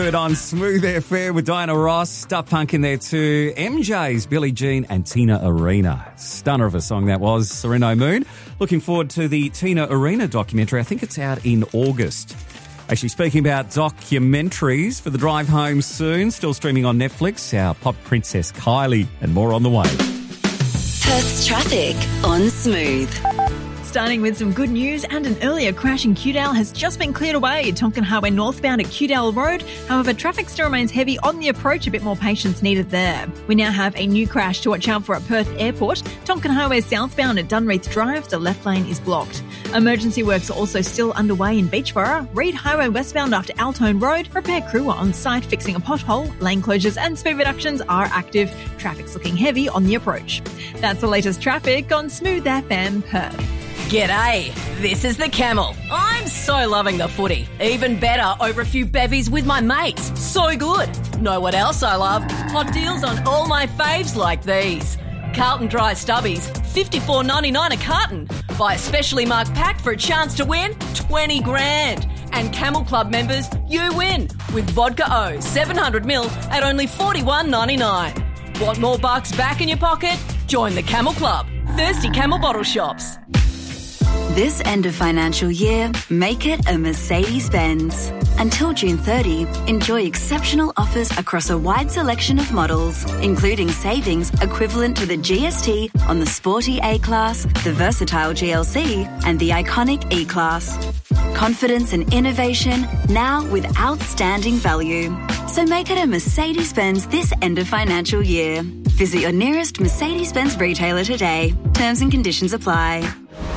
On Smooth FM with Diana Ross, Stuff Punk in there too, MJ's, Billie Jean and Tina Arena. Stunner of a song that was, Sereno Moon. Looking forward to the Tina Arena documentary. I think it's out in August. Actually, speaking about documentaries for the drive home soon, still streaming on Netflix, our pop princess Kylie, and more on the way. Perth's traffic on Smooth. Starting with some good news, and an earlier crash in Kewdale has just been cleared away. Tonkin Highway northbound at Kewdale Road. However, traffic still remains heavy on the approach. A bit more patience needed there. We now have a new crash to watch out for at Perth Airport. Tonkin Highway southbound at Dunreath Drive. The left lane is blocked. Emergency works are also still underway in Beachborough. Reed Highway westbound after Altone Road. Repair crew are on site fixing a pothole. Lane closures and speed reductions are active. Traffic's looking heavy on the approach. That's the latest traffic on Smooth FM Perth. G'day, this is the Camel. I'm so loving the footy. Even better over a few bevies with my mates. So good. Know what else I love? Hot deals on all my faves like these. Carlton Dry Stubbies, $54.99 a carton. Buy a specially marked pack for a chance to win 20 grand. And Camel Club members, you win with Vodka O 700ml at only $41.99. Want more bucks back in your pocket? Join the Camel Club. Thirsty Camel bottle shops. This end of financial year, make it a Mercedes-Benz. Until June 30, enjoy exceptional offers across a wide selection of models, including savings equivalent to the GST on the sporty A-Class, the versatile GLC, and the iconic E-Class. Confidence and innovation, now with outstanding value. So make it a Mercedes-Benz this end of financial year. Visit your nearest Mercedes-Benz retailer today. Terms and conditions apply.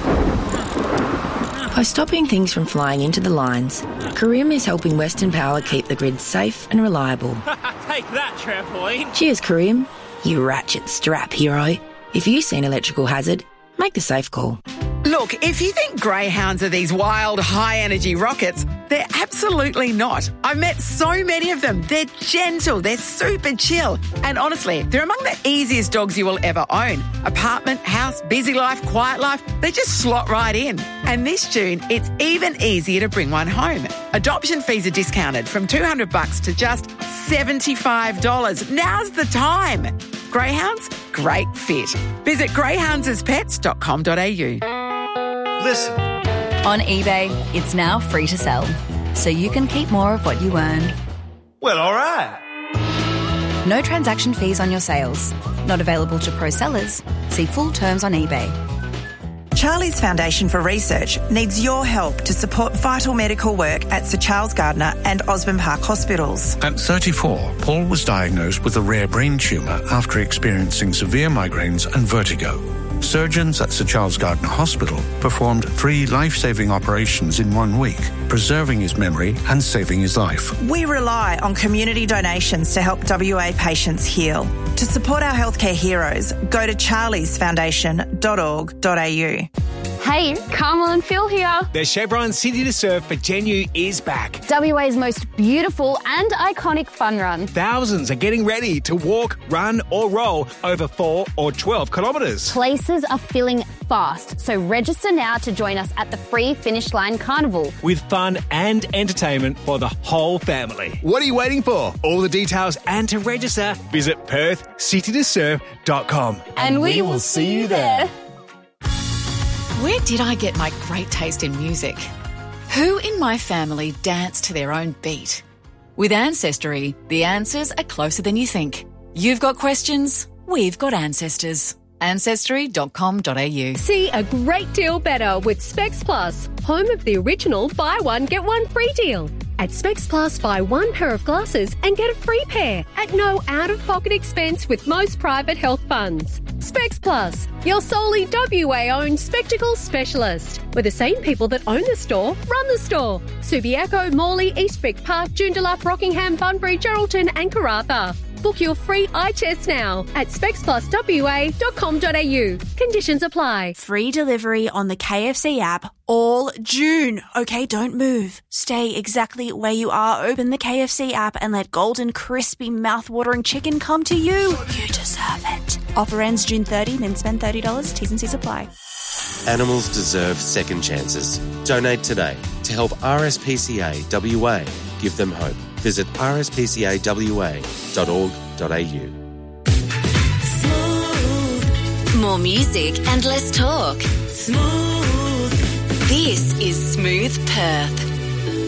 By stopping things from flying into the lines, Carim is helping Western Power keep the grid safe and reliable. Take that, trampoline. Cheers, Carim, you ratchet strap hero. If you see an electrical hazard, make the safe call. Look, if you think greyhounds are these wild, high-energy rockets, they're absolutely not. I've met so many of them. They're gentle, they're super chill, and honestly, they're among the easiest dogs you will ever own. Apartment, house, busy life, quiet life, they just slot right in. And this June, it's even easier to bring one home. Adoption fees are discounted from $200 to just $75. Now's the time. Greyhounds, great fit. Visit greyhoundsaspets.com.au. Listen. On eBay, it's now free to sell, so you can keep more of what you earn. Well, all right. No transaction fees on your sales. Not available to pro sellers. See full terms on eBay. Charlie's Foundation for Research needs your help to support vital medical work at Sir Charles Gardner and Osborne Park hospitals. At 34, Paul was diagnosed with a rare brain tumour after experiencing severe migraines and vertigo. Surgeons at Sir Charles Gardner Hospital performed 3 life-saving operations in 1 week, preserving his memory and saving his life. We rely on community donations to help WA patients heal. To support our healthcare heroes, go to charliesfoundation.org.au. Hey, Carmel and Phil here. The Chevron City to Surf for Genu is back. WA's most beautiful and iconic fun run. Thousands are getting ready to walk, run or roll over 4 or 12 kilometres. Places are filling fast, so register now to join us at the free Finish Line Carnival. With fun and entertainment for the whole family. What are you waiting for? All the details and to register, visit perthcitytosurf.com. And we will see you there. Where did I get my great taste in music? Who in my family dance to their own beat? With Ancestry, the answers are closer than you think. You've got questions, we've got ancestors. Ancestry.com.au. See a great deal better with Specs Plus, home of the original buy one, get one free deal. At Specs Plus, buy 1 pair of glasses and get a free pair at no out-of-pocket expense with most private health funds. Specs Plus, your solely WA-owned spectacle specialist. We're the same people that own the store, run the store. Subiaco, Morley, Eastwick Park, Joondalup, Rockingham, Bunbury, Geraldton and Karratha. Book your free eye test now at specspluswa.com.au. Conditions apply. Free delivery on the KFC app all June. Okay, don't move. Stay exactly where you are. Open the KFC app and let golden, crispy, mouth-watering chicken come to you. You deserve it. Offer ends June 30, then spend $30. T's and C's apply. Animals deserve second chances. Donate today to help RSPCA WA give them hope. Visit rspcawa.org.au. More music and less talk. Smooth. This is Smooth Perth.